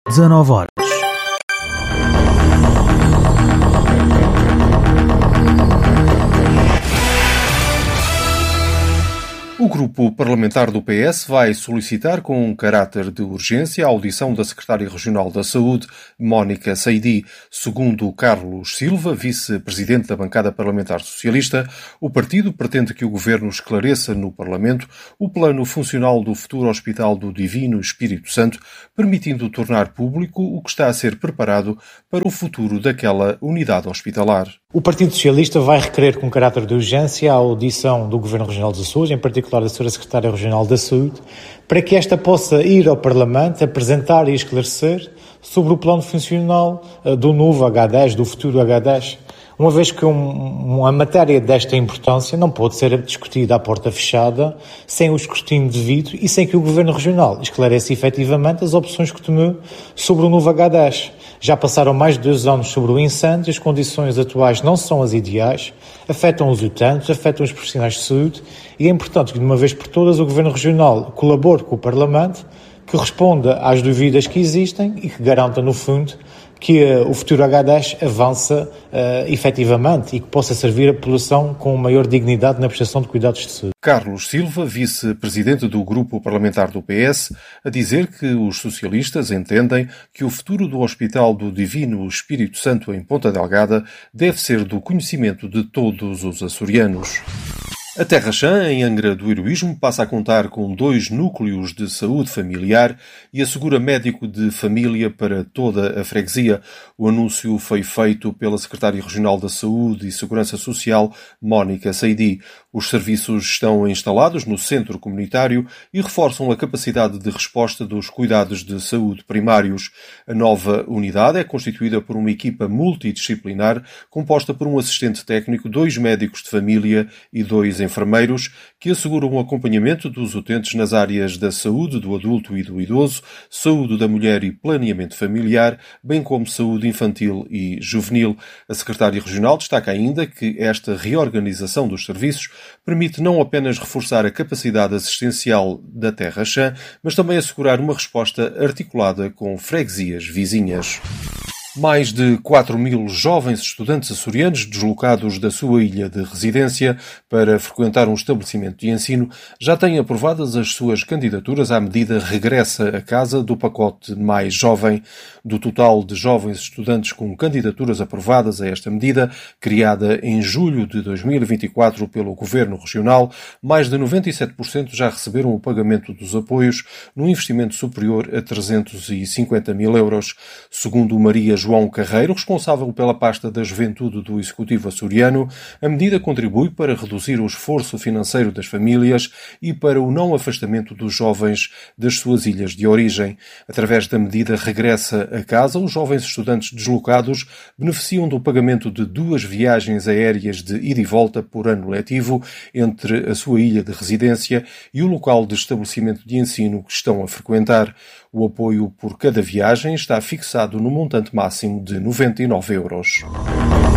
19 horas. O grupo parlamentar do PS vai solicitar com caráter de urgência a audição da secretária regional da Saúde, Mónica Saidi. Segundo Carlos Silva, vice-presidente da bancada parlamentar socialista, o partido pretende que o governo esclareça no Parlamento o plano funcional do futuro Hospital do Divino Espírito Santo, permitindo tornar público o que está a ser preparado para o futuro daquela unidade hospitalar. O Partido Socialista vai requerer com caráter de urgência a audição do Governo Regional da Saúde, em particular da Sra. Secretária Regional da Saúde, para que esta possa ir ao Parlamento apresentar e esclarecer sobre o plano funcional do novo H10, do futuro H10, uma vez que uma matéria desta importância não pode ser discutida à porta fechada, sem o escrutínio devido e sem que o Governo Regional esclareça efetivamente as opções que tomou sobre o novo H10. Já passaram mais de 2 anos sobre o incêndio, as condições atuais não são as ideais, afetam os utentes, afetam os profissionais de saúde e é importante que de uma vez por todas o Governo Regional colabore com o Parlamento, que responda às dúvidas que existem e que garanta no fundo que o futuro H10 avança efetivamente e que possa servir a população com maior dignidade na prestação de cuidados de saúde. Carlos Silva, vice-presidente do grupo parlamentar do PS, a dizer que os socialistas entendem que o futuro do Hospital do Divino Espírito Santo em Ponta Delgada deve ser do conhecimento de todos os açorianos. A Terra Chã, em Angra do Heroísmo, passa a contar com 2 núcleos de saúde familiar e assegura médico de família para toda a freguesia. O anúncio foi feito pela secretária regional da Saúde e Segurança Social, Mónica Saidi. Os serviços estão instalados no centro comunitário e reforçam a capacidade de resposta dos cuidados de saúde primários. A nova unidade é constituída por uma equipa multidisciplinar composta por um assistente técnico, 2 médicos de família e 2 enfermeiros que asseguram o acompanhamento dos utentes nas áreas da saúde do adulto e do idoso, saúde da mulher e planeamento familiar, bem como saúde infantil e juvenil. A secretária regional destaca ainda que esta reorganização dos serviços permite não apenas reforçar a capacidade assistencial da Terra Chã, mas também assegurar uma resposta articulada com freguesias vizinhas. Mais de 4.000 jovens estudantes açorianos deslocados da sua ilha de residência para frequentar um estabelecimento de ensino já têm aprovadas as suas candidaturas à medida Regressa a Casa do pacote Mais Jovem. Do total de jovens estudantes com candidaturas aprovadas a esta medida, criada em julho de 2024 pelo Governo Regional, mais de 97% já receberam o pagamento dos apoios num investimento superior a 350 mil euros. Segundo Maria João Carreiro, responsável pela pasta da Juventude do Executivo açoriano, a medida contribui para reduzir o esforço financeiro das famílias e para o não afastamento dos jovens das suas ilhas de origem. Através da medida Regressa a Casa, os jovens estudantes deslocados beneficiam do pagamento de 2 viagens aéreas de ida e volta por ano letivo entre a sua ilha de residência e o local de estabelecimento de ensino que estão a frequentar. O apoio por cada viagem está fixado no montante máximo de 99 euros.